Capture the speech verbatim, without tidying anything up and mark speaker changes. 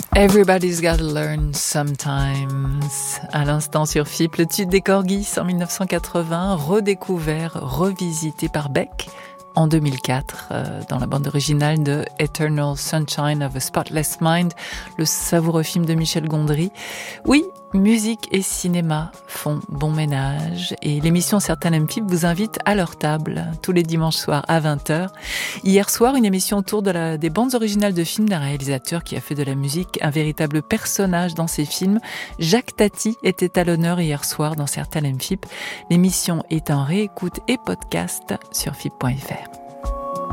Speaker 1: Everybody's Gotta Learn Sometimes. À l'instant sur F I P, le tube des Corgis en mille neuf cent quatre-vingts, redécouvert, revisité par Beck en deux mille quatre, euh, dans la bande originale de Eternal Sunshine of a Spotless Mind, le savoureux film de Michel Gondry. Oui, musique et cinéma font bon ménage et l'émission Certains M F I P vous invite à leur table tous les dimanches soirs à vingt heures. Hier soir, une émission autour de la, des bandes originales de films d'un réalisateur qui a fait de la musique un véritable personnage dans ses films. Jacques Tati était à l'honneur hier soir dans Certains M F I P. L'émission est en réécoute et podcast sur F I P point F R.